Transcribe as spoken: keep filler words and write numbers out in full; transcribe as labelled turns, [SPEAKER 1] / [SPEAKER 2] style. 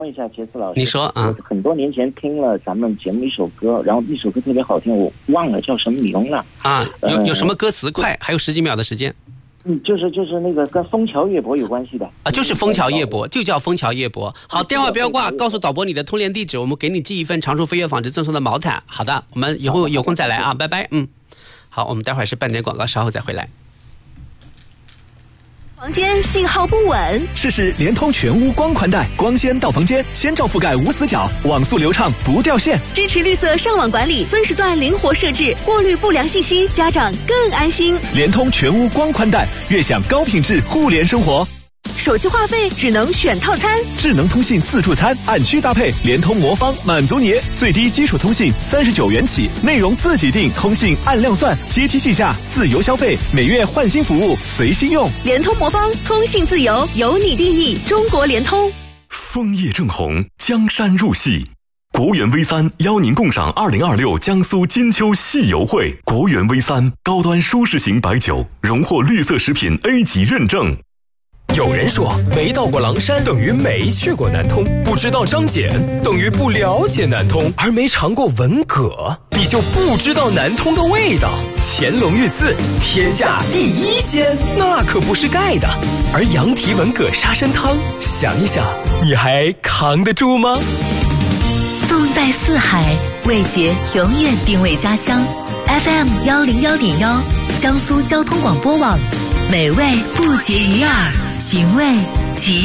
[SPEAKER 1] 问一下杰斯老师，
[SPEAKER 2] 你说啊，
[SPEAKER 1] 很多年前听了咱们节目一首歌，然后那首歌特别好听，我忘了叫什么名了
[SPEAKER 2] 啊。有有什么歌词？快，还有十几秒的时间。
[SPEAKER 1] 嗯，就是就是那个跟枫桥夜泊有关系的
[SPEAKER 2] 啊，就是枫桥夜泊，就叫枫桥夜泊。好，电话不要挂，告诉导播你的通联地址，我们给你寄一份长途飞跃纺织赠送的毛毯。好的，我们以后有空再来啊，拜拜。嗯，好，我们待会儿是半点广告，稍后再回来。
[SPEAKER 3] 房间信号不稳，
[SPEAKER 4] 试试联通全屋光宽带，光纤到房间，先兆覆盖无死角，网速流畅不掉线，
[SPEAKER 3] 支持绿色上网管理，分时段灵活设置，过滤不良信息，家长更安心。
[SPEAKER 4] 联通全屋光宽带，悦享高品质互联生活。
[SPEAKER 3] 手机话费只能选套餐，
[SPEAKER 4] 智能通信自助餐按需搭配，联通魔方满足你。最低基础通信三十九元起，内容自己定，通信按量算，阶梯计价，自由消费，每月换新服务随心用。
[SPEAKER 3] 联通魔方，通信自由由你定义。中国联通。
[SPEAKER 5] 枫叶正红，江山入戏。国园 V 三邀您共赏二零二六江苏金秋戏游会。国园 V 三高端舒适型白酒，荣获绿色食品 A 级认证。
[SPEAKER 6] 有人说没到过狼山等于没去过南通，不知道张謇等于不了解南通，而没尝过文蛤你就不知道南通的味道。乾隆御赐天下第一鲜，那可不是盖的。而羊蹄文蛤沙参汤，想一想你还扛得住吗？
[SPEAKER 7] 纵在四海，味觉永远定位家乡。 F M 幺零幺点幺，江苏交通广播网，美味不绝于耳，寻味即